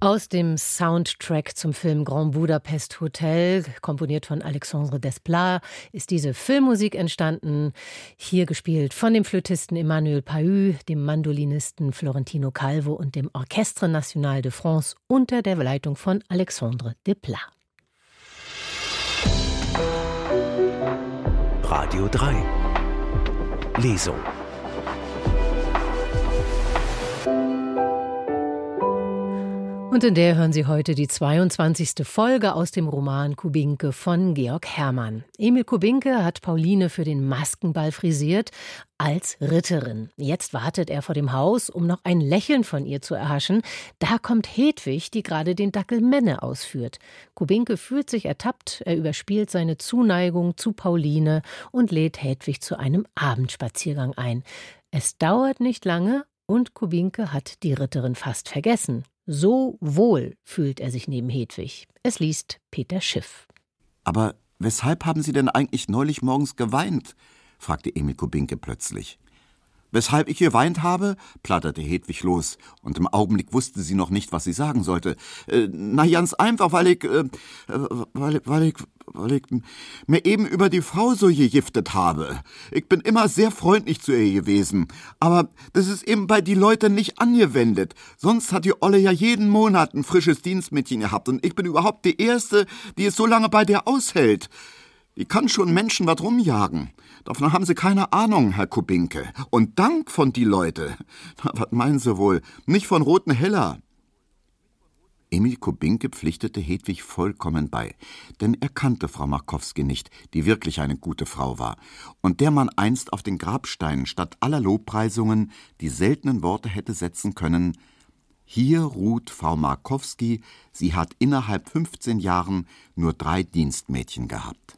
Aus dem Soundtrack zum Film Grand Budapest Hotel, komponiert von Alexandre Desplat, ist diese Filmmusik entstanden. Hier gespielt von dem Flötisten Emmanuel Pahud, dem Mandolinisten Florentino Calvo und dem Orchestre National de France unter der Leitung von Alexandre Desplat. Radio 3 Lesung. Und in der hören Sie heute die 22. Folge aus dem Roman Kubinke von Georg Herrmann. Emil Kubinke hat Pauline für den Maskenball frisiert als Ritterin. Jetzt wartet er vor dem Haus, um noch ein Lächeln von ihr zu erhaschen. Da kommt Hedwig, die gerade den Dackel Menne ausführt. Kubinke fühlt sich ertappt, er überspielt seine Zuneigung zu Pauline und lädt Hedwig zu einem Abendspaziergang ein. Es dauert nicht lange und Kubinke hat die Ritterin fast vergessen. So wohl fühlt er sich neben Hedwig. Es liest Peter Schiff. Aber weshalb haben Sie denn eigentlich neulich morgens geweint? Fragte Emil Kubinke plötzlich. Weshalb ich geweint habe? Platterte Hedwig los, und im Augenblick wusste sie noch nicht, was sie sagen sollte. Na, ganz einfach, weil ich mir eben über die Frau so gegiftet habe. Ich bin immer sehr freundlich zu ihr gewesen, aber das ist eben bei die Leute nicht angewendet. Sonst hat die Olle ja jeden Monat ein frisches Dienstmädchen gehabt, und ich bin überhaupt die Erste, die es so lange bei der aushält. Die kann schon Menschen was rumjagen. Davon haben Sie keine Ahnung, Herr Kubinke. Und Dank von die Leute. Na, was meinen Sie wohl? Nicht von roten Heller. Emil Kubinke pflichtete Hedwig vollkommen bei, denn er kannte Frau Markowski nicht, die wirklich eine gute Frau war, und der man einst auf den Grabsteinen statt aller Lobpreisungen die seltenen Worte hätte setzen können: Hier ruht Frau Markowski, sie hat innerhalb 15 Jahren nur 3 Dienstmädchen gehabt.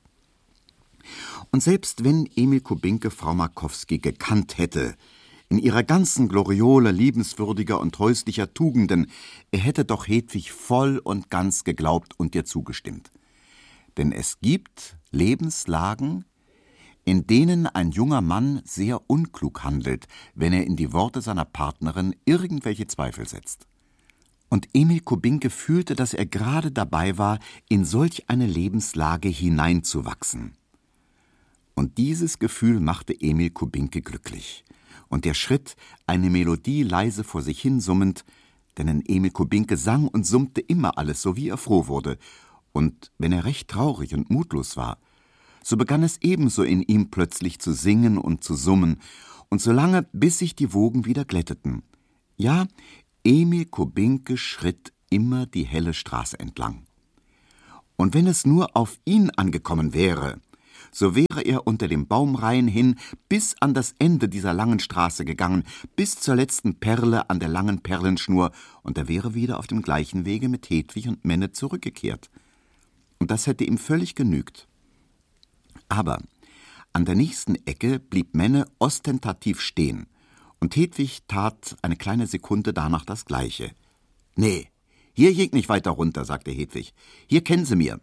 Und selbst wenn Emil Kubinke Frau Markowski gekannt hätte, in ihrer ganzen Gloriole liebenswürdiger und häuslicher Tugenden, er hätte doch Hedwig voll und ganz geglaubt und ihr zugestimmt. Denn es gibt Lebenslagen, in denen ein junger Mann sehr unklug handelt, wenn er in die Worte seiner Partnerin irgendwelche Zweifel setzt. Und Emil Kubinke fühlte, dass er gerade dabei war, in solch eine Lebenslage hineinzuwachsen. Und dieses Gefühl machte Emil Kubinke glücklich. Und der Schritt, eine Melodie leise vor sich hin summend, denn in Emil Kubinke sang und summte immer alles, so wie er froh wurde. Und wenn er recht traurig und mutlos war, so begann es ebenso in ihm plötzlich zu singen und zu summen, und so lange, bis sich die Wogen wieder glätteten. Ja, Emil Kubinke schritt immer die helle Straße entlang. Und wenn es nur auf ihn angekommen wäre, so wäre er unter dem Baumreihen hin bis an das Ende dieser langen Straße gegangen, bis zur letzten Perle an der langen Perlenschnur, und er wäre wieder auf dem gleichen Wege mit Hedwig und Menne zurückgekehrt. Und das hätte ihm völlig genügt. Aber an der nächsten Ecke blieb Menne ostentativ stehen, und Hedwig tat eine kleine Sekunde danach das Gleiche. »Nee, hier geht nicht weiter runter«, sagte Hedwig. »Hier kennen Sie mir.«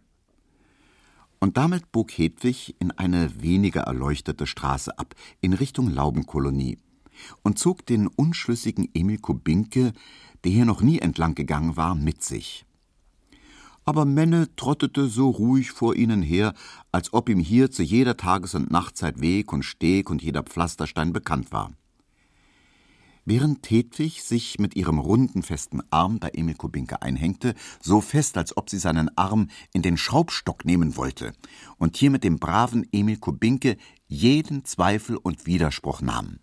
Und damit bog Hedwig in eine weniger erleuchtete Straße ab, in Richtung Laubenkolonie, und zog den unschlüssigen Emil Kubinke, der hier noch nie entlang gegangen war, mit sich. Aber Menne trottete so ruhig vor ihnen her, als ob ihm hier zu jeder Tages- und Nachtzeit Weg und Steg und jeder Pflasterstein bekannt war. Während Hedwig sich mit ihrem runden, festen Arm bei Emil Kubinke einhängte, so fest, als ob sie seinen Arm in den Schraubstock nehmen wollte, und hier mit dem braven Emil Kubinke jeden Zweifel und Widerspruch nahm.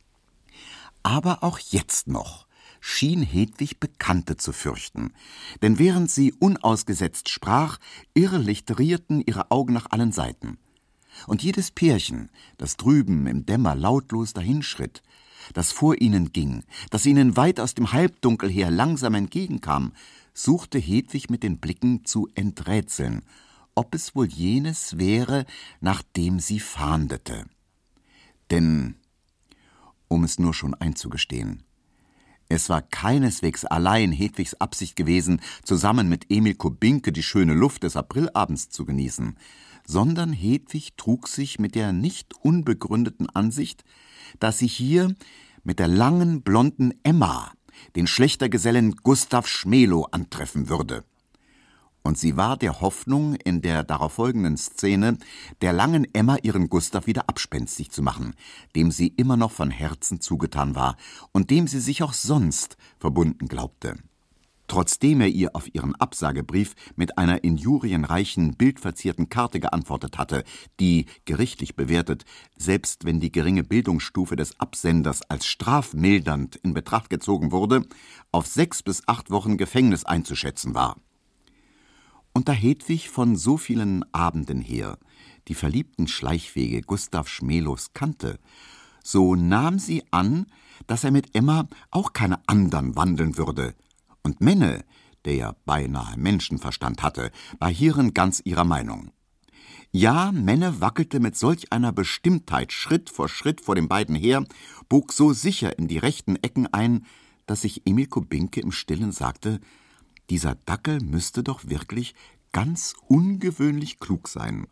Aber auch jetzt noch schien Hedwig Bekannte zu fürchten, denn während sie unausgesetzt sprach, irrlichterierten ihre Augen nach allen Seiten. Und jedes Pärchen, das drüben im Dämmer lautlos dahinschritt, das vor ihnen ging, das ihnen weit aus dem Halbdunkel her langsam entgegenkam, suchte Hedwig mit den Blicken zu enträtseln, ob es wohl jenes wäre, nach dem sie fahndete. Denn, um es nur schon einzugestehen, es war keineswegs allein Hedwigs Absicht gewesen, zusammen mit Emil Kubinke die schöne Luft des Aprilabends zu genießen, sondern Hedwig trug sich mit der nicht unbegründeten Ansicht, dass sie hier mit der langen, blonden Emma den Schlächtergesellen Gustav Schmelow antreffen würde. Und sie war der Hoffnung, in der darauf folgenden Szene der langen Emma ihren Gustav wieder abspenstig zu machen, dem sie immer noch von Herzen zugetan war und dem sie sich auch sonst verbunden glaubte. Trotzdem er ihr auf ihren Absagebrief mit einer injurienreichen, bildverzierten Karte geantwortet hatte, die, gerichtlich bewertet, selbst wenn die geringe Bildungsstufe des Absenders als strafmildernd in Betracht gezogen wurde, auf 6 bis 8 Wochen Gefängnis einzuschätzen war. Und da Hedwig von so vielen Abenden her die verliebten Schleichwege Gustav Schmelows kannte, so nahm sie an, dass er mit Emma auch keine andern wandeln würde. Und Menne, der ja beinahe Menschenverstand hatte, war hierin ganz ihrer Meinung. Ja, Menne wackelte mit solch einer Bestimmtheit Schritt vor den beiden her, bog so sicher in die rechten Ecken ein, dass sich Emil Kubinke im Stillen sagte, dieser Dackel müsste doch wirklich ganz ungewöhnlich klug sein.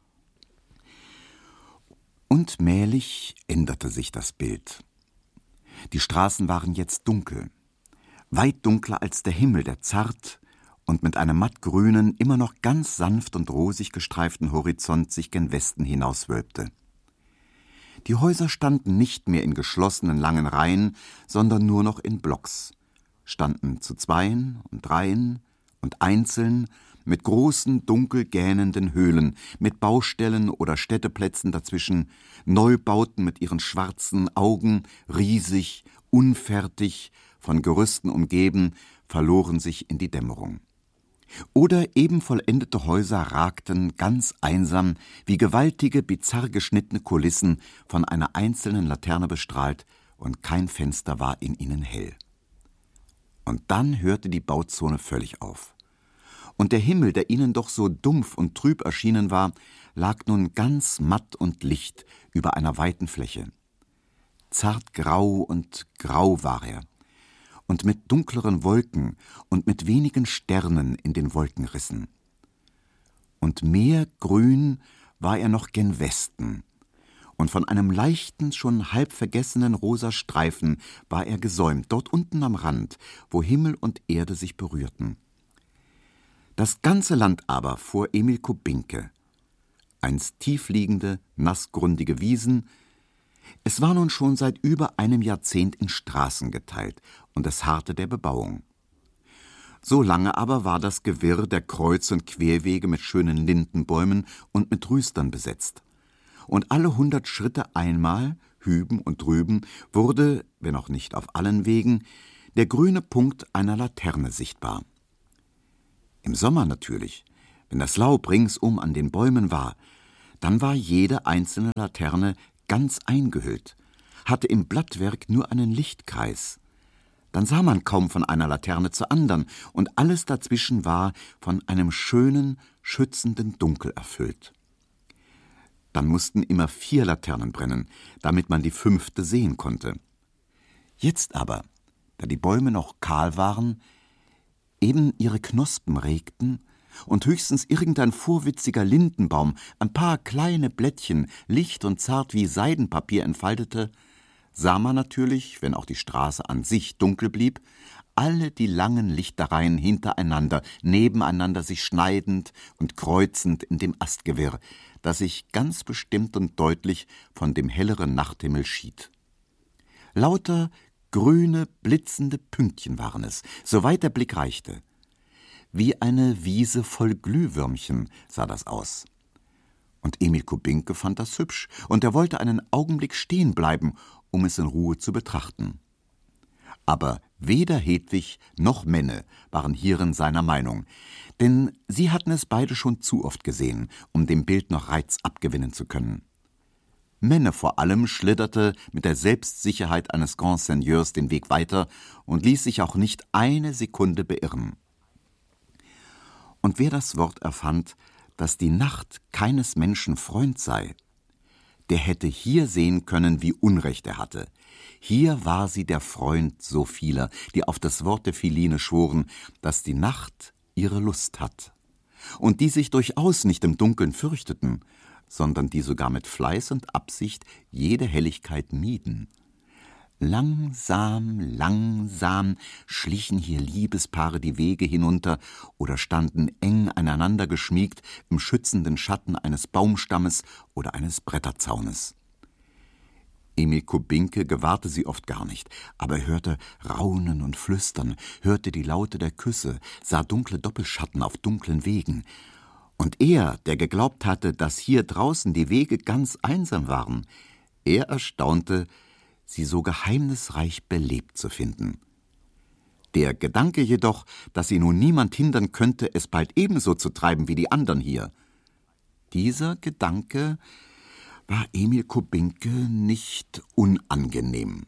Und mählich änderte sich das Bild. Die Straßen waren jetzt dunkel, weit dunkler als der Himmel, der zart und mit einem mattgrünen, immer noch ganz sanft und rosig gestreiften Horizont sich gen Westen hinauswölbte. Die Häuser standen nicht mehr in geschlossenen langen Reihen, sondern nur noch in Blocks, standen zu Zweien und Dreien und einzeln mit großen, dunkel gähnenden Höhlen, mit Baustellen oder Städteplätzen dazwischen, Neubauten mit ihren schwarzen Augen, riesig, unfertig, von Gerüsten umgeben, verloren sich in die Dämmerung. Oder eben vollendete Häuser ragten ganz einsam, wie gewaltige, bizarr geschnittene Kulissen, von einer einzelnen Laterne bestrahlt, und kein Fenster war in ihnen hell. Und dann hörte die Bauzone völlig auf. Und der Himmel, der ihnen doch so dumpf und trüb erschienen war, lag nun ganz matt und licht über einer weiten Fläche. Zart grau und grau war er, und mit dunkleren Wolken und mit wenigen Sternen in den Wolkenrissen. Und mehr grün war er noch gen Westen, und von einem leichten, schon halb vergessenen rosa Streifen war er gesäumt, dort unten am Rand, wo Himmel und Erde sich berührten. Das ganze Land aber vor Emil Kubinke, einst tiefliegende, nassgrundige Wiesen, es war nun schon seit über einem Jahrzehnt in Straßen geteilt, und es harrte der Bebauung. So lange aber war das Gewirr der Kreuz- und Querwege mit schönen Lindenbäumen und mit Rüstern besetzt. Und alle 100 Schritte einmal, hüben und drüben, wurde, wenn auch nicht auf allen Wegen, der grüne Punkt einer Laterne sichtbar. Im Sommer natürlich, wenn das Laub ringsum an den Bäumen war, dann war jede einzelne Laterne ganz eingehüllt, hatte im Blattwerk nur einen Lichtkreis. Dann sah man kaum von einer Laterne zur anderen, und alles dazwischen war von einem schönen, schützenden Dunkel erfüllt. Dann mussten immer 4 Laternen brennen, damit man die 5. sehen konnte. Jetzt aber, da die Bäume noch kahl waren, eben ihre Knospen regten und höchstens irgendein vorwitziger Lindenbaum ein paar kleine Blättchen, licht und zart wie Seidenpapier entfaltete, sah man natürlich, wenn auch die Straße an sich dunkel blieb, alle die langen Lichtereien hintereinander, nebeneinander sich schneidend und kreuzend in dem Astgewirr, das sich ganz bestimmt und deutlich von dem helleren Nachthimmel schied. Lauter grüne, blitzende Pünktchen waren es, soweit der Blick reichte. Wie eine Wiese voll Glühwürmchen sah das aus. Und Emil Kubinke fand das hübsch, und er wollte einen Augenblick stehen bleiben, um es in Ruhe zu betrachten. Aber weder Hedwig noch Menne waren hierin seiner Meinung, denn sie hatten es beide schon zu oft gesehen, um dem Bild noch Reiz abgewinnen zu können. Menne vor allem schlitterte mit der Selbstsicherheit eines Grand Seigneurs den Weg weiter und ließ sich auch nicht eine Sekunde beirren. Und wer das Wort erfand, dass die Nacht keines Menschen Freund sei, der hätte hier sehen können, wie Unrecht er hatte. Hier war sie der Freund so vieler, die auf das Wort der Philine schworen, dass die Nacht ihre Lust hat, und die sich durchaus nicht im Dunkeln fürchteten, sondern die sogar mit Fleiß und Absicht jede Helligkeit mieden. Langsam, langsam schlichen hier Liebespaare die Wege hinunter oder standen eng aneinander geschmiegt im schützenden Schatten eines Baumstammes oder eines Bretterzaunes. Emil Kubinke gewahrte sie oft gar nicht, aber er hörte Raunen und Flüstern, hörte die Laute der Küsse, sah dunkle Doppelschatten auf dunklen Wegen. Und er, der geglaubt hatte, dass hier draußen die Wege ganz einsam waren, er erstaunte, sie so geheimnisreich belebt zu finden. Der Gedanke jedoch, dass sie nun niemand hindern könnte, es bald ebenso zu treiben wie die anderen hier, dieser Gedanke war Emil Kubinke nicht unangenehm.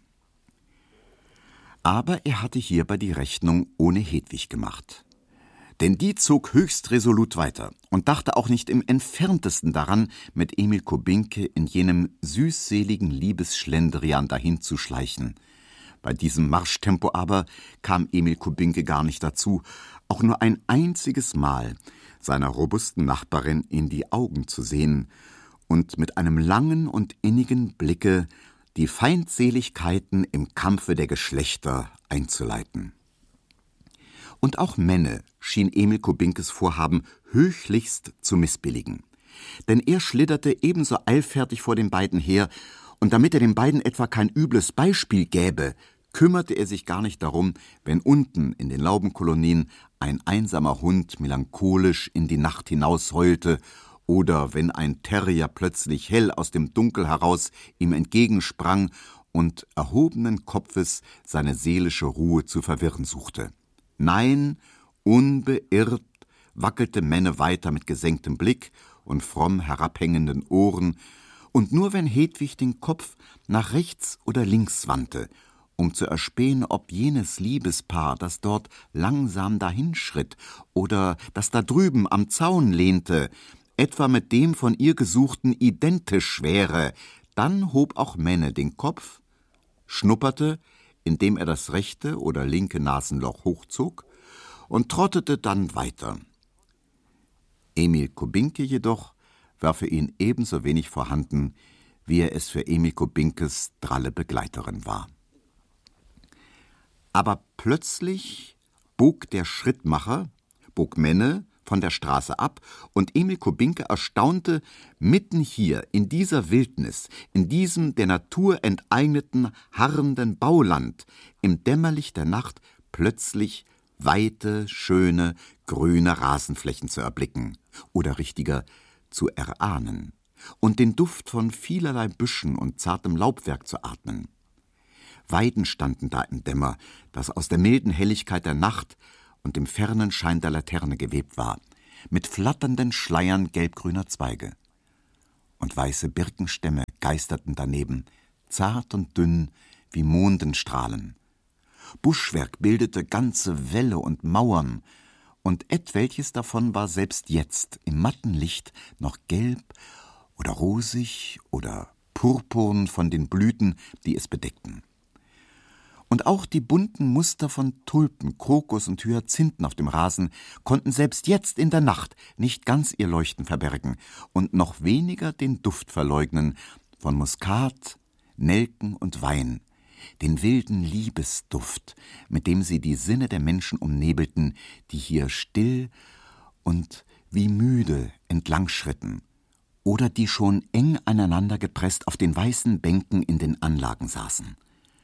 Aber er hatte hierbei die Rechnung ohne Hedwig gemacht. Denn die zog höchst resolut weiter und dachte auch nicht im Entferntesten daran, mit Emil Kubinke in jenem süßseligen Liebesschlendrian dahin zu schleichen. Bei diesem Marschtempo aber kam Emil Kubinke gar nicht dazu, auch nur ein einziges Mal seiner robusten Nachbarin in die Augen zu sehen und mit einem langen und innigen Blicke die Feindseligkeiten im Kampfe der Geschlechter einzuleiten. Und auch Menne schien Emil Kubinkes Vorhaben höchlichst zu missbilligen. Denn er schlitterte ebenso eilfertig vor den beiden her, und damit er den beiden etwa kein übles Beispiel gäbe, kümmerte er sich gar nicht darum, wenn unten in den Laubenkolonien ein einsamer Hund melancholisch in die Nacht hinaus heulte oder wenn ein Terrier plötzlich hell aus dem Dunkel heraus ihm entgegensprang und erhobenen Kopfes seine seelische Ruhe zu verwirren suchte. Nein, unbeirrt wackelte Menne weiter mit gesenktem Blick und fromm herabhängenden Ohren, und nur wenn Hedwig den Kopf nach rechts oder links wandte, um zu erspähen, ob jenes Liebespaar, das dort langsam dahinschritt oder das da drüben am Zaun lehnte, etwa mit dem von ihr Gesuchten identisch wäre, dann hob auch Menne den Kopf, schnupperte, indem er das rechte oder linke Nasenloch hochzog, und trottete dann weiter. Emil Kubinke jedoch war für ihn ebenso wenig vorhanden, wie er es für Emil Kubinkes dralle Begleiterin war. Aber plötzlich bog der Schrittmacher, bog Menne von der Straße ab, und Emil Kubinke erstaunte, mitten hier in dieser Wildnis, in diesem der Natur enteigneten, harrenden Bauland, im Dämmerlicht der Nacht plötzlich weite, schöne, grüne Rasenflächen zu erblicken, oder richtiger zu erahnen, und den Duft von vielerlei Büschen und zartem Laubwerk zu atmen. Weiden standen da im Dämmer, das aus der milden Helligkeit der Nacht und dem fernen Schein der Laterne gewebt war, mit flatternden Schleiern gelbgrüner Zweige. Und weiße Birkenstämme geisterten daneben, zart und dünn wie Mondenstrahlen. Buschwerk bildete ganze Wälle und Mauern, und etwelches davon war selbst jetzt im matten Licht noch gelb oder rosig oder purpurn von den Blüten, die es bedeckten. Und auch die bunten Muster von Tulpen, Krokus und Hyazinthen auf dem Rasen konnten selbst jetzt in der Nacht nicht ganz ihr Leuchten verbergen und noch weniger den Duft verleugnen von Muskat, Nelken und Wein, den wilden Liebesduft, mit dem sie die Sinne der Menschen umnebelten, die hier still und wie müde entlangschritten oder die schon eng aneinander gepresst auf den weißen Bänken in den Anlagen saßen.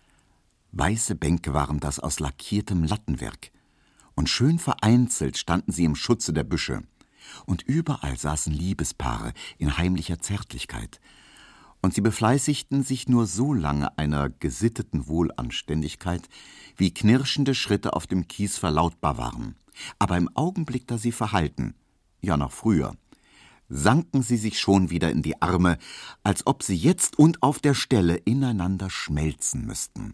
Weiße Bänke waren das aus lackiertem Lattenwerk, und schön vereinzelt standen sie im Schutze der Büsche, und überall saßen Liebespaare in heimlicher Zärtlichkeit, und sie befleißigten sich nur so lange einer gesitteten Wohlanständigkeit, wie knirschende Schritte auf dem Kies verlautbar waren, aber im Augenblick, da sie verhallten, ja noch früher, sanken sie sich schon wieder in die Arme, als ob sie jetzt und auf der Stelle ineinander schmelzen müssten.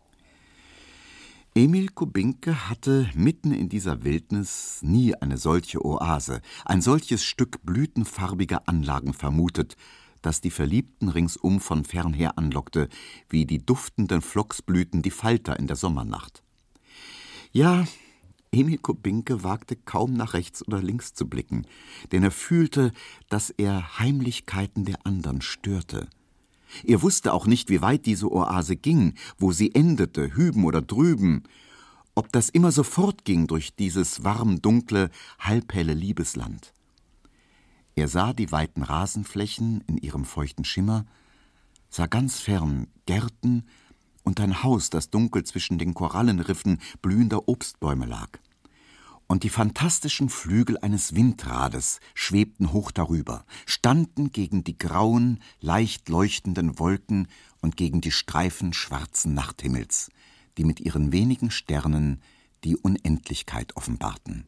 Emil Kubinke hatte mitten in dieser Wildnis nie eine solche Oase, ein solches Stück blütenfarbiger Anlagen vermutet, das die Verliebten ringsum von fernher anlockte, wie die duftenden Phloxblüten die Falter in der Sommernacht. Ja, Emil Kubinke wagte kaum nach rechts oder links zu blicken, denn er fühlte, dass er Heimlichkeiten der anderen störte. Er wusste auch nicht, wie weit diese Oase ging, wo sie endete, hüben oder drüben, ob das immer so fortging durch dieses warm-dunkle, halbhelle Liebesland. Er sah die weiten Rasenflächen in ihrem feuchten Schimmer, sah ganz fern Gärten und ein Haus, das dunkel zwischen den Korallenriffen blühender Obstbäume lag. Und die fantastischen Flügel eines Windrades schwebten hoch darüber, standen gegen die grauen, leicht leuchtenden Wolken und gegen die Streifen schwarzen Nachthimmels, die mit ihren wenigen Sternen die Unendlichkeit offenbarten.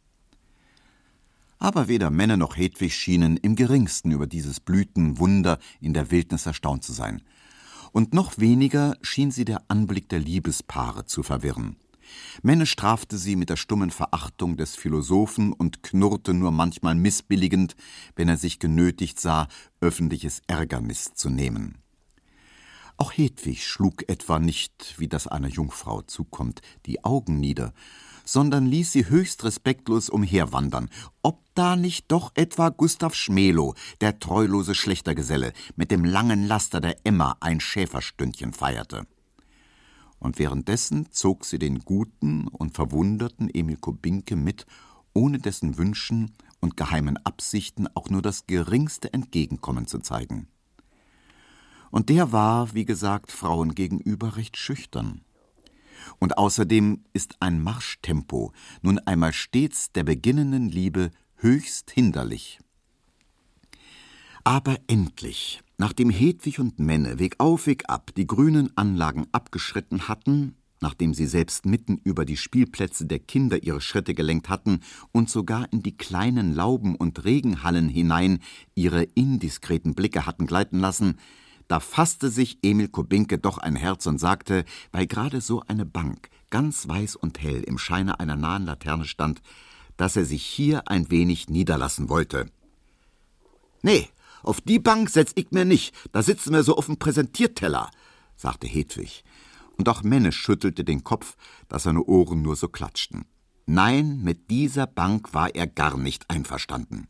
Aber weder Männer noch Hedwig schienen im geringsten über dieses Blütenwunder in der Wildnis erstaunt zu sein. Und noch weniger schien sie der Anblick der Liebespaare zu verwirren. Menne strafte sie mit der stummen Verachtung des Philosophen und knurrte nur manchmal missbilligend, wenn er sich genötigt sah, öffentliches Ärgernis zu nehmen. Auch Hedwig schlug etwa nicht, wie das einer Jungfrau zukommt, die Augen nieder, sondern ließ sie höchst respektlos umherwandern, ob da nicht doch etwa Gustav Schmelow, der treulose Schlächtergeselle, mit dem langen Laster der Emma ein Schäferstündchen feierte. Und währenddessen zog sie den guten und verwunderten Emil Kubinke mit, ohne dessen Wünschen und geheimen Absichten auch nur das geringste Entgegenkommen zu zeigen. Und der war, wie gesagt, Frauen gegenüber recht schüchtern. Und außerdem ist ein Marschtempo nun einmal stets der beginnenden Liebe höchst hinderlich. Aber endlich, nachdem Hedwig und Menne Weg auf, Weg ab die grünen Anlagen abgeschritten hatten, nachdem sie selbst mitten über die Spielplätze der Kinder ihre Schritte gelenkt hatten und sogar in die kleinen Lauben- und Regenhallen hinein ihre indiskreten Blicke hatten gleiten lassen, da fasste sich Emil Kubinke doch ein Herz und sagte, weil gerade so eine Bank, ganz weiß und hell, im Scheine einer nahen Laterne stand, dass er sich hier ein wenig niederlassen wollte. »Nee, auf die Bank setz ich mir nicht, da sitzen wir so auf dem Präsentierteller«, sagte Hedwig. Und auch Menne schüttelte den Kopf, dass seine Ohren nur so klatschten. Nein, mit dieser Bank war er gar nicht einverstanden.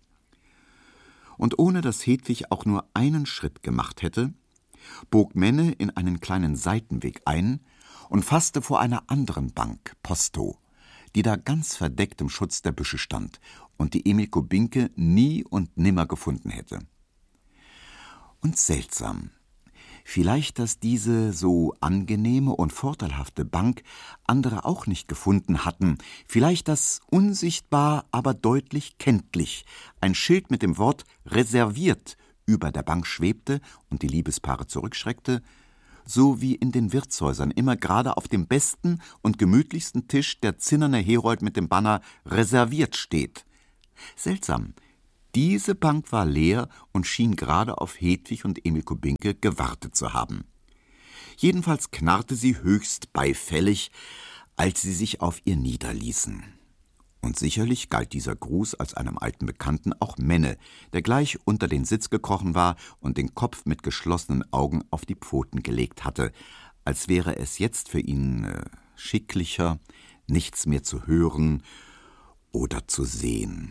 Und ohne dass Hedwig auch nur einen Schritt gemacht hätte, bog Menne in einen kleinen Seitenweg ein und fasste vor einer anderen Bank posto, die da ganz verdeckt im Schutz der Büsche stand und die Emil Kubinke nie und nimmer gefunden hätte. Und seltsam, vielleicht, dass diese so angenehme und vorteilhafte Bank andere auch nicht gefunden hatten, vielleicht, dass unsichtbar, aber deutlich kenntlich ein Schild mit dem Wort »reserviert« über der Bank schwebte und die Liebespaare zurückschreckte, so wie in den Wirtshäusern immer gerade auf dem besten und gemütlichsten Tisch der zinnerne Herold mit dem Banner »reserviert« steht. Seltsam, diese Bank war leer und schien gerade auf Hedwig und Emil Kubinke gewartet zu haben. Jedenfalls knarrte sie höchst beifällig, als sie sich auf ihr niederließen. Und sicherlich galt dieser Gruß als einem alten Bekannten auch Menne, der gleich unter den Sitz gekrochen war und den Kopf mit geschlossenen Augen auf die Pfoten gelegt hatte, als wäre es jetzt für ihn schicklicher, nichts mehr zu hören oder zu sehen.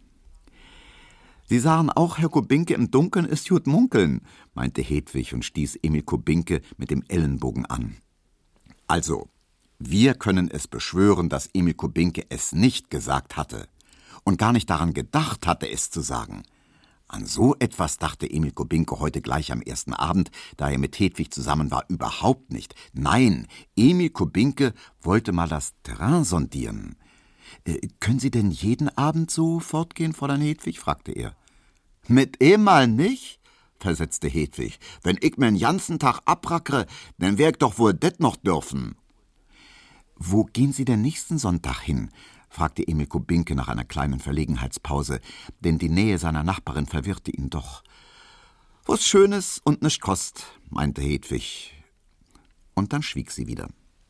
»Sie sahen auch, Herr Kubinke, im Dunkeln ist gut munkeln«, meinte Hedwig und stieß Emil Kubinke mit dem Ellenbogen an. »Also, wir können es beschwören, dass Emil Kubinke es nicht gesagt hatte und gar nicht daran gedacht hatte, es zu sagen. An so etwas dachte Emil Kubinke heute gleich am ersten Abend, da er mit Hedwig zusammen war, überhaupt nicht. Nein, Emil Kubinke wollte mal das Terrain sondieren. »Können Sie denn jeden Abend so fortgehen, Fräulein Hedwig?« fragte er. »Mit emal nicht«, versetzte Hedwig. »Wenn ich mir 'n ganzen Tag abrackere, dann wär ich doch wohl det noch dürfen.« »Wo gehen Sie denn nächsten Sonntag hin?« fragte Emil Kubinke nach einer kleinen Verlegenheitspause, denn die Nähe seiner Nachbarin verwirrte ihn doch. »Was Schönes und nicht kost«, meinte Hedwig. Und dann schwieg sie wieder.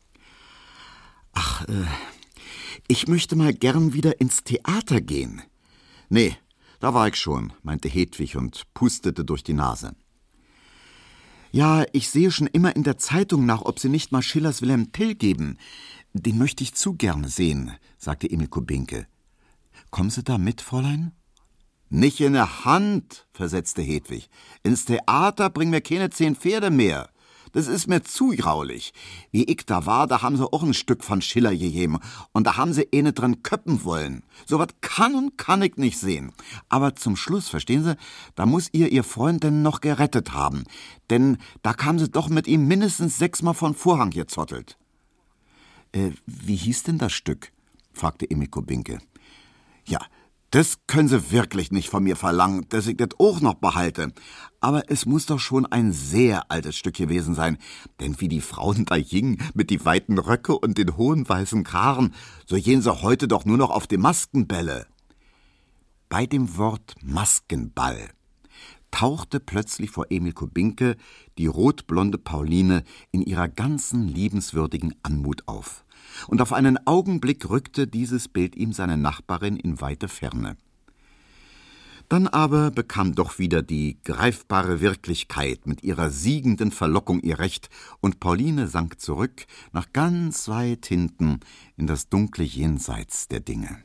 »Ach, ich möchte mal gern wieder ins Theater gehen.« »Nee, da war ich schon«, meinte Hedwig und pustete durch die Nase. »Ja, ich sehe schon immer in der Zeitung nach, ob Sie nicht mal Schillers Wilhelm Tell geben. Den möchte ich zu gerne sehen«, sagte Emil Kubinke. »Kommen Sie da mit, Fräulein?« Nicht in der Hand, versetzte Hedwig. Ins Theater bringen wir keine 10 Pferde mehr. Das ist mir zu graulich. Wie ich da war, da haben sie auch ein Stück von Schiller gegeben. Und da haben sie eine dran köppen wollen. So was kann ich nicht sehen. Aber zum Schluss, verstehen Sie, da muss ihr Freund denn noch gerettet haben. Denn da kam sie doch mit ihm mindestens 6-mal von Vorhang gezottelt. Wie hieß denn das Stück? Fragte Emil Kubinke. Ja, das können Sie wirklich nicht von mir verlangen, dass ich das auch noch behalte. Aber es muss doch schon ein sehr altes Stück gewesen sein. Denn wie die Frauen da hingen, mit die weiten Röcke und den hohen weißen Kragen, so gehen sie heute doch nur noch auf die Maskenbälle. Bei dem Wort Maskenball tauchte plötzlich vor Emil Kubinke die rotblonde Pauline in ihrer ganzen liebenswürdigen Anmut auf. Und auf einen Augenblick rückte dieses Bild ihm seine Nachbarin in weite Ferne. Dann aber bekam doch wieder die greifbare Wirklichkeit mit ihrer siegenden Verlockung ihr Recht, und Pauline sank zurück nach ganz weit hinten in das dunkle Jenseits der Dinge.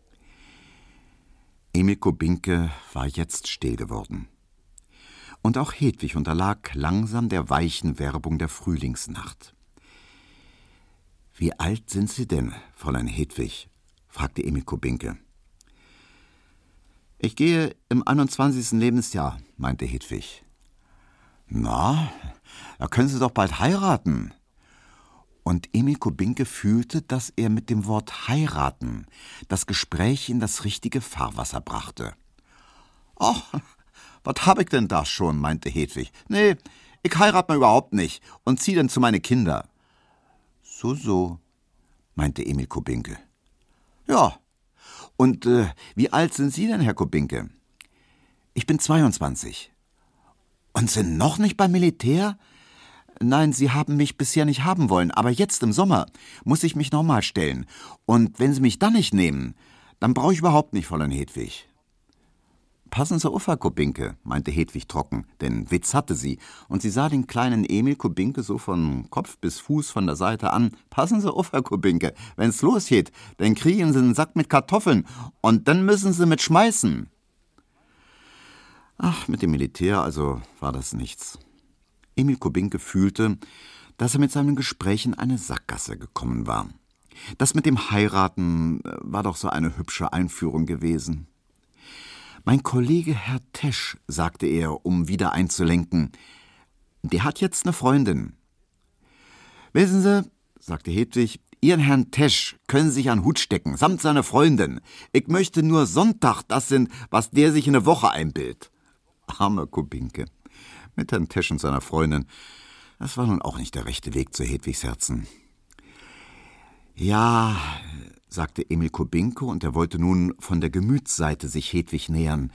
Emil Kubinke war jetzt still geworden. Und auch Hedwig unterlag langsam der weichen Werbung der Frühlingsnacht. »Wie alt sind Sie denn, Fräulein Hedwig?« fragte Emil Kubinke. »Ich gehe im 21. Lebensjahr«, meinte Hedwig. »Na, da können Sie doch bald heiraten.« Und Emil Kubinke fühlte, dass er mit dem Wort heiraten das Gespräch in das richtige Fahrwasser brachte. »Ach, was hab ich denn da schon?« meinte Hedwig. »Nee, ich heirat mal überhaupt nicht und zieh dann zu meine Kinder.« »So«, meinte Emil Kubinke. »Ja, und wie alt sind Sie denn, Herr Kubinke?« »Ich bin 22. »Und sind noch nicht beim Militär?« »Nein, Sie haben mich bisher nicht haben wollen, aber jetzt im Sommer muss ich mich nochmal stellen. Und wenn Sie mich dann nicht nehmen, dann brauche ich überhaupt nicht, Fräulein Hedwig.« »Passen Sie auf, Herr Kubinke«, meinte Hedwig trocken, denn Witz hatte sie, und sie sah den kleinen Emil Kubinke so von Kopf bis Fuß von der Seite an. »Passen Sie auf, Herr Kubinke, wenn's losgeht, dann kriegen Sie einen Sack mit Kartoffeln und dann müssen Sie mit schmeißen.« Ach, mit dem Militär also war das nichts. Emil Kubinke fühlte, dass er mit seinem Gespräch in eine Sackgasse gekommen war. Das mit dem Heiraten war doch so eine hübsche Einführung gewesen. »Mein Kollege Herr Tesch«, sagte er, um wieder einzulenken, »der hat jetzt eine Freundin.« »Wissen Sie«, sagte Hedwig, »Ihren Herrn Tesch können Sie sich an den Hut stecken, samt seiner Freundin. Ich möchte nur Sonntag das sind, was der sich in eine Woche einbildet.« Armer Kubinke. Mit Herrn Tesch und seiner Freundin, das war nun auch nicht der rechte Weg zu Hedwigs Herzen. »Ja«, sagte Emil Kubinke, und er wollte nun von der Gemütsseite sich Hedwig nähern.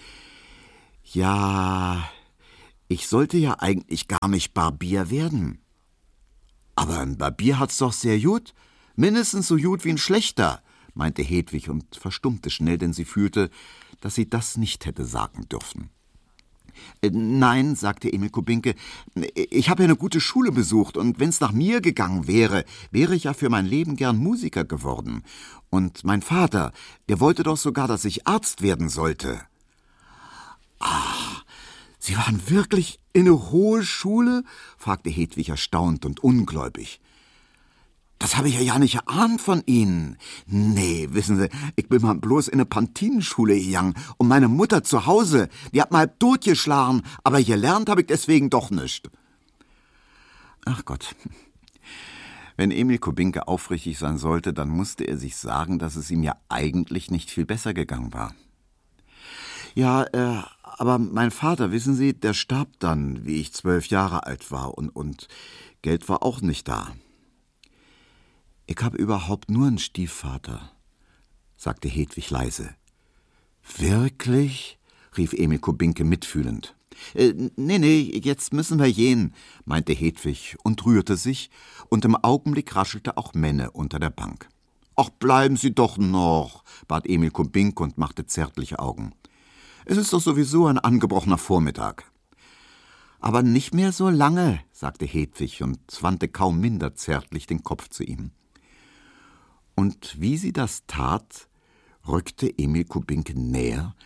»Ja, ich sollte ja eigentlich gar nicht Barbier werden.« »Aber ein Barbier hat's doch sehr gut, mindestens so gut wie ein schlechter«, meinte Hedwig und verstummte schnell, denn sie fühlte, dass sie das nicht hätte sagen dürfen. »Nein«, sagte Emil Kubinke, »ich habe ja eine gute Schule besucht, und wenn's nach mir gegangen wäre, wäre ich ja für mein Leben gern Musiker geworden. Und mein Vater, der wollte doch sogar, dass ich Arzt werden sollte.« »Ach, Sie waren wirklich in eine hohe Schule?« fragte Hedwig erstaunt und ungläubig. »Das habe ich ja nicht geahnt von Ihnen. Nee, wissen Sie, ich bin mal bloß in eine Pantinenschule gegangen und meine Mutter zu Hause, die hat mal halb totgeschlagen, aber gelernt habe ich deswegen doch nicht.« Ach Gott, wenn Emil Kubinke aufrichtig sein sollte, dann musste er sich sagen, dass es ihm ja eigentlich nicht viel besser gegangen war. »Ja, aber mein Vater, wissen Sie, der starb dann, wie ich 12 Jahre alt war, und Geld war auch nicht da.« »Ich habe überhaupt nur einen Stiefvater«, sagte Hedwig leise. »Wirklich?«, rief Emil Kubinke mitfühlend. Nee, jetzt müssen wir gehen«, meinte Hedwig und rührte sich, und im Augenblick raschelte auch Menne unter der Bank. »Ach, bleiben Sie doch noch«, bat Emil Kubinke und machte zärtliche Augen. »Es ist doch sowieso ein angebrochener Vormittag.« »Aber nicht mehr so lange«, sagte Hedwig und wandte kaum minder zärtlich den Kopf zu ihm. Und wie sie das tat, rückte Emil Kubinke näher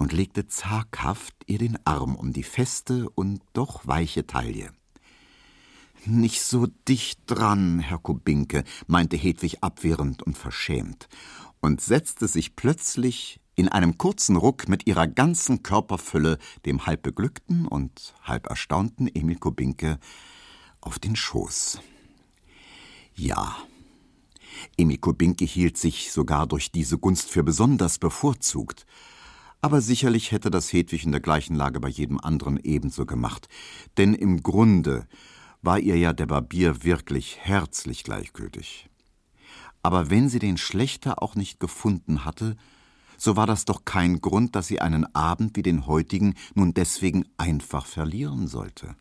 und legte zaghaft ihr den Arm um die feste und doch weiche Taille. »Nicht so dicht dran, Herr Kubinke«, meinte Hedwig abwehrend und verschämt und setzte sich plötzlich in einem kurzen Ruck mit ihrer ganzen Körperfülle dem halb beglückten und halb erstaunten Emil Kubinke auf den Schoß. Ja, Emil Kubinke hielt sich sogar durch diese Gunst für besonders bevorzugt. Aber sicherlich hätte das Hedwig in der gleichen Lage bei jedem anderen ebenso gemacht. Denn im Grunde war ihr ja der Barbier wirklich herzlich gleichgültig. Aber wenn sie den Schlächter auch nicht gefunden hatte, so war das doch kein Grund, dass sie einen Abend wie den heutigen nun deswegen einfach verlieren sollte.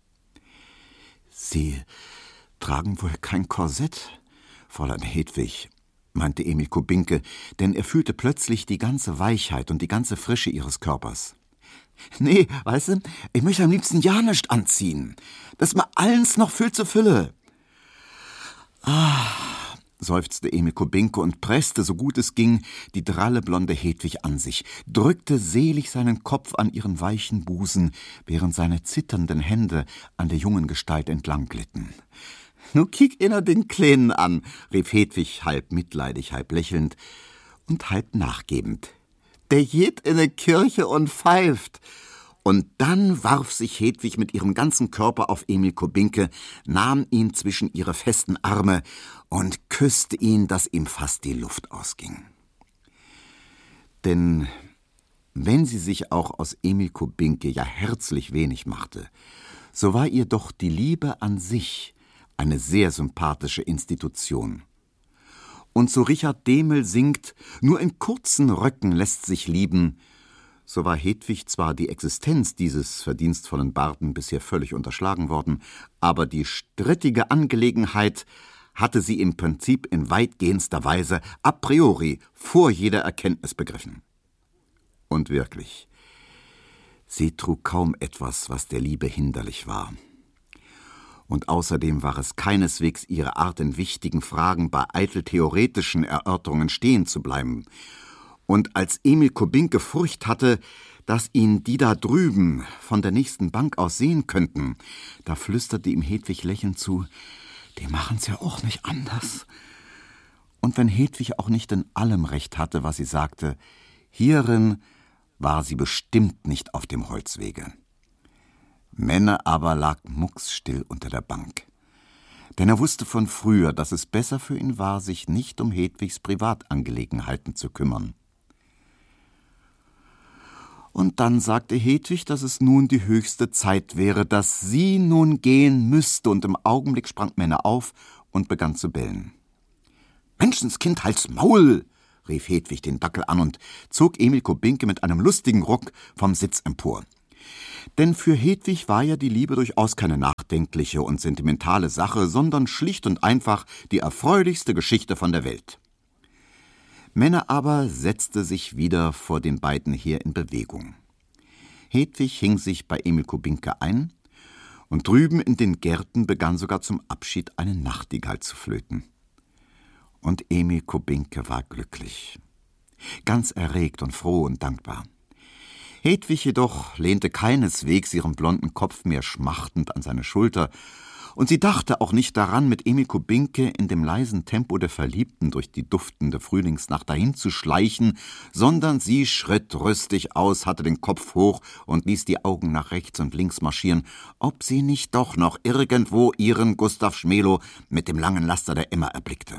»Sie tragen wohl kein Korsett, Fräulein Hedwig«, meinte Emil Kubinke, denn er fühlte plötzlich die ganze Weichheit und die ganze Frische ihres Körpers. »Nee, weißt du, ich möchte am liebsten ja nicht anziehen. Das ist mir allens noch viel zu Fülle.« »Ah«, seufzte Emil Kubinke und presste, so gut es ging, die dralle blonde Hedwig an sich, drückte selig seinen Kopf an ihren weichen Busen, während seine zitternden Hände an der jungen Gestalt entlang glitten. »Nu kick inner den Kleinen an«, rief Hedwig halb mitleidig, halb lächelnd und halb nachgebend. »Der geht in die Kirche und pfeift.« Und dann warf sich Hedwig mit ihrem ganzen Körper auf Emil Kubinke, nahm ihn zwischen ihre festen Arme und küsste ihn, dass ihm fast die Luft ausging. Denn wenn sie sich auch aus Emil Kubinke ja herzlich wenig machte, so war ihr doch die Liebe an sich eine sehr sympathische Institution. Und so Richard Dehmel singt, nur in kurzen Röcken lässt sich lieben, so war Hedwig zwar die Existenz dieses verdienstvollen Barden bisher völlig unterschlagen worden, aber die strittige Angelegenheit hatte sie im Prinzip in weitgehendster Weise a priori vor jeder Erkenntnis begriffen. Und wirklich, sie trug kaum etwas, was der Liebe hinderlich war. Und außerdem war es keineswegs ihre Art, in wichtigen Fragen bei eitel theoretischen Erörterungen stehen zu bleiben. Und als Emil Kubinke Furcht hatte, dass ihn die da drüben von der nächsten Bank aus sehen könnten, da flüsterte ihm Hedwig lächelnd zu, »Die machen's ja auch nicht anders.« Und wenn Hedwig auch nicht in allem recht hatte, was sie sagte, hierin war sie bestimmt nicht auf dem Holzwege. Männer aber lag mucksstill unter der Bank. Denn er wusste von früher, dass es besser für ihn war, sich nicht um Hedwigs Privatangelegenheiten zu kümmern. Und dann sagte Hedwig, dass es nun die höchste Zeit wäre, dass sie nun gehen müsste, und im Augenblick sprang Männer auf und begann zu bellen. »Menschenskind, halt's Maul!« rief Hedwig den Dackel an und zog Emil Kubinke mit einem lustigen Ruck vom Sitz empor. Denn für Hedwig war ja die Liebe durchaus keine nachdenkliche und sentimentale Sache, sondern schlicht und einfach die erfreulichste Geschichte von der Welt. Männer aber setzte sich wieder vor den beiden her in Bewegung. Hedwig hing sich bei Emil Kubinke ein, und drüben in den Gärten begann sogar zum Abschied eine Nachtigall zu flöten. Und Emil Kubinke war glücklich, ganz erregt und froh und dankbar. Hedwig jedoch lehnte keineswegs ihren blonden Kopf mehr schmachtend an seine Schulter, und sie dachte auch nicht daran, mit Emil Kubinke in dem leisen Tempo der Verliebten durch die duftende Frühlingsnacht dahin zu schleichen, sondern sie schritt rüstig aus, hatte den Kopf hoch und ließ die Augen nach rechts und links marschieren, ob sie nicht doch noch irgendwo ihren Gustav Schmelow mit dem langen Laster der Emma erblickte.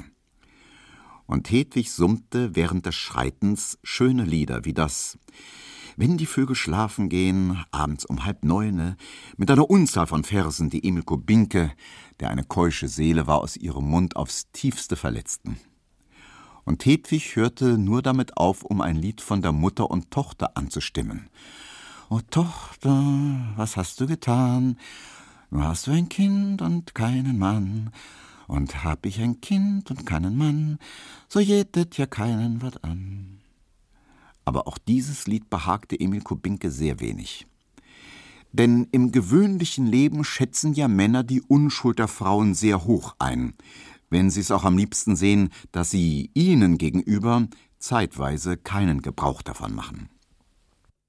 Und Hedwig summte während des Schreitens schöne Lieder wie das »Wenn die Vögel schlafen gehen, abends um 8:30«, mit einer Unzahl von Versen, die Emil Kubinke, der eine keusche Seele war, aus ihrem Mund aufs tiefste verletzten. Und Hedwig hörte nur damit auf, um ein Lied von der Mutter und Tochter anzustimmen. »O Tochter, was hast du getan? Nur hast du ein Kind und keinen Mann. Und hab ich ein Kind und keinen Mann, so jedet ja keinen wat an.« Aber auch dieses Lied behagte Emil Kubinke sehr wenig. Denn im gewöhnlichen Leben schätzen ja Männer die Unschuld der Frauen sehr hoch ein, wenn sie es auch am liebsten sehen, dass sie ihnen gegenüber zeitweise keinen Gebrauch davon machen.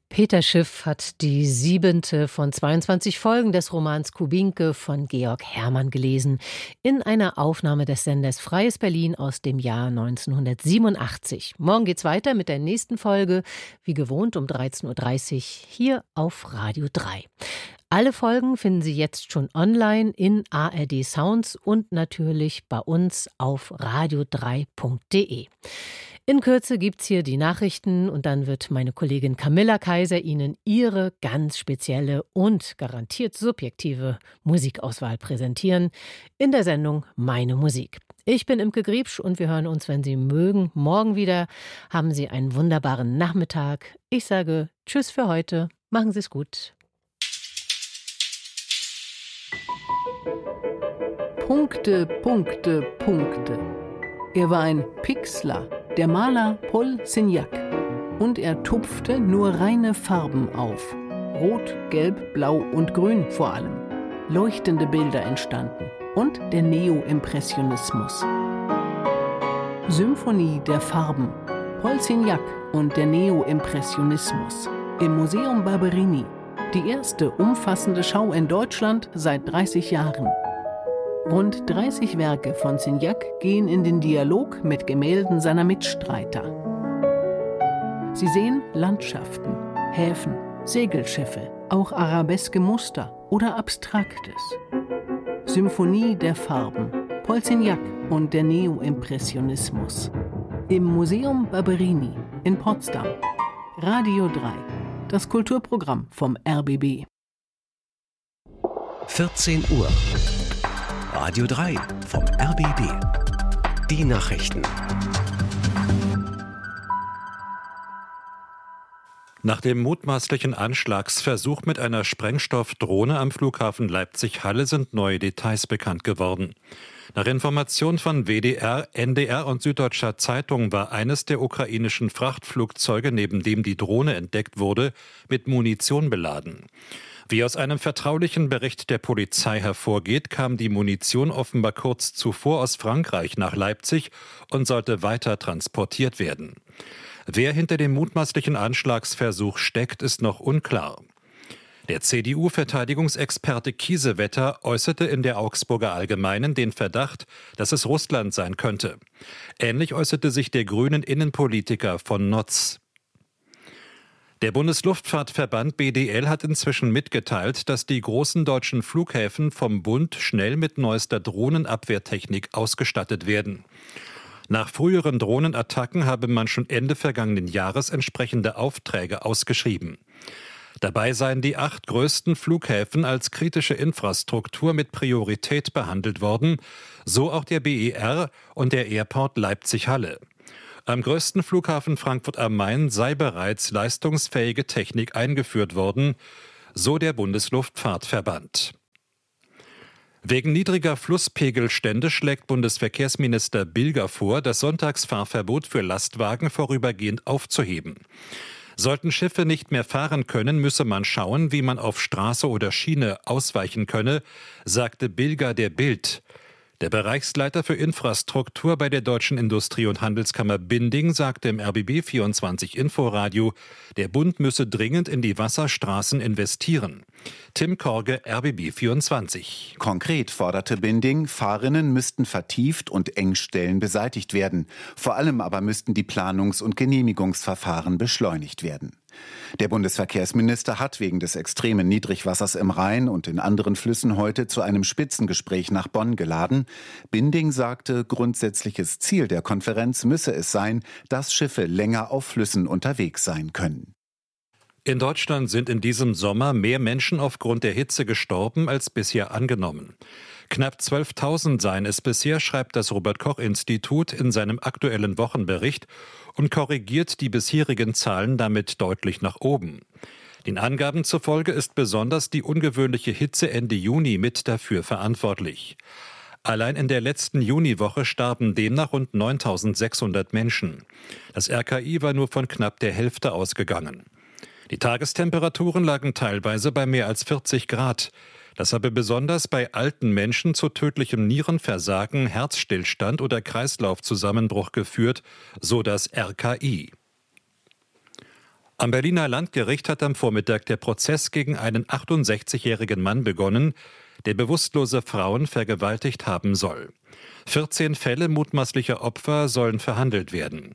Peter Schiff hat die 7. von 22 Folgen des Romans Kubinke von Georg Hermann gelesen, in einer Aufnahme des Senders Freies Berlin aus dem Jahr 1987. Morgen geht's weiter mit der nächsten Folge, wie gewohnt um 13.30 Uhr hier auf Radio 3. Alle Folgen finden Sie jetzt schon online in ARD Sounds und natürlich bei uns auf radio3.de. In Kürze gibt's hier die Nachrichten und dann wird meine Kollegin Camilla Kaiser Ihnen ihre ganz spezielle und garantiert subjektive Musikauswahl präsentieren in der Sendung Meine Musik. Ich bin Imke Griebsch und wir hören uns, wenn Sie mögen, morgen wieder. Haben Sie einen wunderbaren Nachmittag. Ich sage Tschüss für heute. Machen Sie es gut. Punkte, Punkte, Punkte. Er war ein Pixler, der Maler Paul Signac. Und er tupfte nur reine Farben auf. Rot, Gelb, Blau und Grün vor allem. Leuchtende Bilder entstanden. Und der Neo-Impressionismus. Symphonie der Farben. Paul Signac und der Neo-Impressionismus. Im Museum Barberini. Die erste umfassende Schau in Deutschland seit 30 Jahren. Rund 30 Werke von Signac gehen in den Dialog mit Gemälden seiner Mitstreiter. Sie sehen Landschaften, Häfen, Segelschiffe, auch arabeske Muster oder Abstraktes. Symphonie der Farben, Paul Signac und der Neo-Impressionismus. Im Museum Barberini in Potsdam. Radio 3, das Kulturprogramm vom RBB. 14 Uhr. Radio 3 vom RBB. Die Nachrichten. Nach dem mutmaßlichen Anschlagsversuch mit einer Sprengstoffdrohne am Flughafen Leipzig-Halle sind neue Details bekannt geworden. Nach Informationen von WDR, NDR und Süddeutscher Zeitung war eines der ukrainischen Frachtflugzeuge, neben dem die Drohne entdeckt wurde, mit Munition beladen. Wie aus einem vertraulichen Bericht der Polizei hervorgeht, kam die Munition offenbar kurz zuvor aus Frankreich nach Leipzig und sollte weiter transportiert werden. Wer hinter dem mutmaßlichen Anschlagsversuch steckt, ist noch unklar. Der CDU-Verteidigungsexperte Kiesewetter äußerte in der Augsburger Allgemeinen den Verdacht, dass es Russland sein könnte. Ähnlich äußerte sich der grünen Innenpolitiker von Notz. Der Bundesluftfahrtverband BDL hat inzwischen mitgeteilt, dass die großen deutschen Flughäfen vom Bund schnell mit neuester Drohnenabwehrtechnik ausgestattet werden. Nach früheren Drohnenattacken habe man schon Ende vergangenen Jahres entsprechende Aufträge ausgeschrieben. Dabei seien die 8 größten Flughäfen als kritische Infrastruktur mit Priorität behandelt worden, so auch der BER und der Airport Leipzig-Halle. Am größten Flughafen Frankfurt am Main sei bereits leistungsfähige Technik eingeführt worden, so der Bundesluftfahrtverband. Wegen niedriger Flusspegelstände schlägt Bundesverkehrsminister Bilger vor, das Sonntagsfahrverbot für Lastwagen vorübergehend aufzuheben. Sollten Schiffe nicht mehr fahren können, müsse man schauen, wie man auf Straße oder Schiene ausweichen könne, sagte Bilger der Bild. Der Bereichsleiter für Infrastruktur bei der Deutschen Industrie- und Handelskammer Binding sagte im RBB 24 Inforadio, der Bund müsse dringend in die Wasserstraßen investieren. Tim Korge, RBB 24. Konkret forderte Binding, Fahrrinnen müssten vertieft und Engstellen beseitigt werden. Vor allem aber müssten die Planungs- und Genehmigungsverfahren beschleunigt werden. Der Bundesverkehrsminister hat wegen des extremen Niedrigwassers im Rhein und in anderen Flüssen heute zu einem Spitzengespräch nach Bonn geladen. Binding sagte, grundsätzliches Ziel der Konferenz müsse es sein, dass Schiffe länger auf Flüssen unterwegs sein können. In Deutschland sind in diesem Sommer mehr Menschen aufgrund der Hitze gestorben als bisher angenommen. Knapp 12.000 seien es bisher, schreibt das Robert-Koch-Institut in seinem aktuellen Wochenbericht und korrigiert die bisherigen Zahlen damit deutlich nach oben. Den Angaben zufolge ist besonders die ungewöhnliche Hitze Ende Juni mit dafür verantwortlich. Allein in der letzten Juniwoche starben demnach rund 9.600 Menschen. Das RKI war nur von knapp der Hälfte ausgegangen. Die Tagestemperaturen lagen teilweise bei mehr als 40 Grad. Das habe besonders bei alten Menschen zu tödlichem Nierenversagen, Herzstillstand oder Kreislaufzusammenbruch geführt, so das RKI. Am Berliner Landgericht hat am Vormittag der Prozess gegen einen 68-jährigen Mann begonnen, der bewusstlose Frauen vergewaltigt haben soll. 14 Fälle mutmaßlicher Opfer sollen verhandelt werden.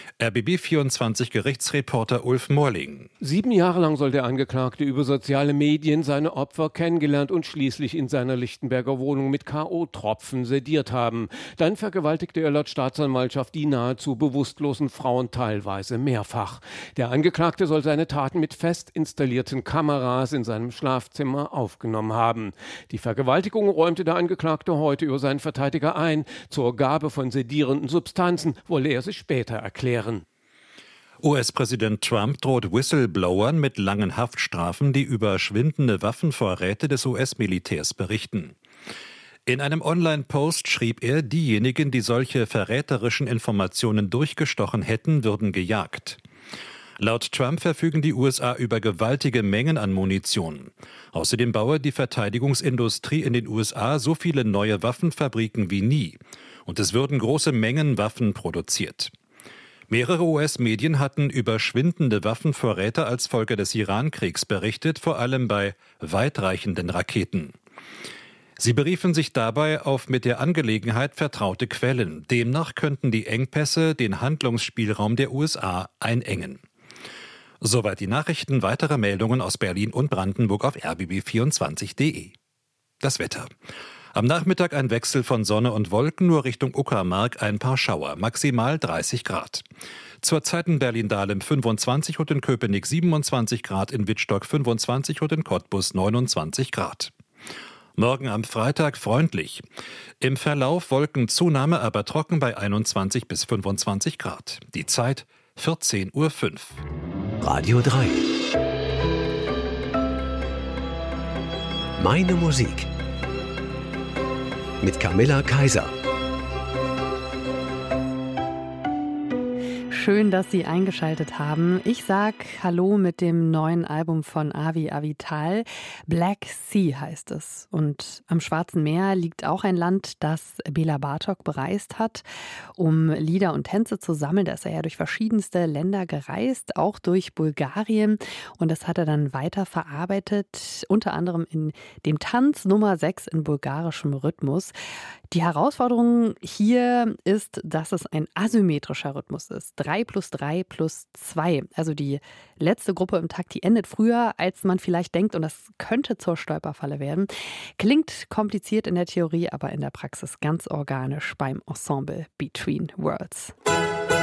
RBB24-Gerichtsreporter Ulf Morling. 7 Jahre lang soll der Angeklagte über soziale Medien seine Opfer kennengelernt und schließlich in seiner Lichtenberger Wohnung mit K.O.-Tropfen sediert haben. Dann vergewaltigte er laut Staatsanwaltschaft die nahezu bewusstlosen Frauen teilweise mehrfach. Der Angeklagte soll seine Taten mit fest installierten Kameras in seinem Schlafzimmer aufgenommen haben. Die Vergewaltigung räumte der Angeklagte heute über seinen Verteidiger ein. Zur Gabe von sedierenden Substanzen wolle er sich später erklären. US-Präsident Trump droht Whistleblowern mit langen Haftstrafen, die über schwindende Waffenvorräte des US-Militärs berichten. In einem Online-Post schrieb er, diejenigen, die solche verräterischen Informationen durchgestochen hätten, würden gejagt. Laut Trump verfügen die USA über gewaltige Mengen an Munition. Außerdem baue die Verteidigungsindustrie in den USA so viele neue Waffenfabriken wie nie. Und es würden große Mengen Waffen produziert. Mehrere US-Medien hatten über schwindende Waffenvorräte als Folge des Iran-Kriegs berichtet, vor allem bei weitreichenden Raketen. Sie beriefen sich dabei auf mit der Angelegenheit vertraute Quellen. Demnach könnten die Engpässe den Handlungsspielraum der USA einengen. Soweit die Nachrichten. Weitere Meldungen aus Berlin und Brandenburg auf rbb24.de. Das Wetter. Am Nachmittag ein Wechsel von Sonne und Wolken, nur Richtung Uckermark ein paar Schauer, maximal 30 Grad. Zurzeit in Berlin-Dahlem 25 und in Köpenick 27 Grad, in Wittstock 25 und in Cottbus 29 Grad. Morgen am Freitag freundlich. Im Verlauf Wolkenzunahme, aber trocken bei 21 bis 25 Grad. Die Zeit 14:05 Uhr. Radio 3. Meine Musik. Mit Camilla Kaiser. Schön, dass Sie eingeschaltet haben. Ich sag Hallo mit dem neuen Album von Avi Avital. Black Sea heißt es. Und am Schwarzen Meer liegt auch ein Land, das Bela Bartok bereist hat, um Lieder und Tänze zu sammeln. Da ist er ja durch verschiedenste Länder gereist, auch durch Bulgarien. Und das hat er dann weiter verarbeitet, unter anderem in dem Tanz Nummer 6 in bulgarischem Rhythmus. Die Herausforderung hier ist, dass es ein asymmetrischer Rhythmus ist. 3 + 3 + 2. Also die letzte Gruppe im Takt, die endet früher, als man vielleicht denkt. Und das könnte zur Stolperfalle werden. Klingt kompliziert in der Theorie, aber in der Praxis ganz organisch beim Ensemble Between Worlds.